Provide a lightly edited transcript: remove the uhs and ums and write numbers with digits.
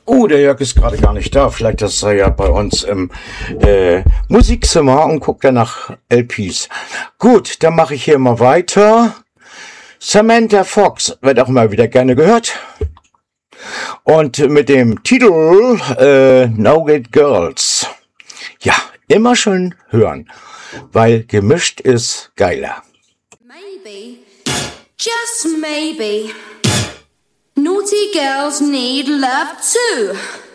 Der Jörg ist gerade gar nicht da. Vielleicht ist er ja bei uns im Musikzimmer und guckt dann nach LPs. Gut, dann mache ich hier mal weiter. Samantha Fox wird auch mal wieder gerne gehört. Und mit dem Titel No Good Girls. Ja, immer schön hören, weil gemischt ist geiler. Maybe, just maybe, naughty girls need love too.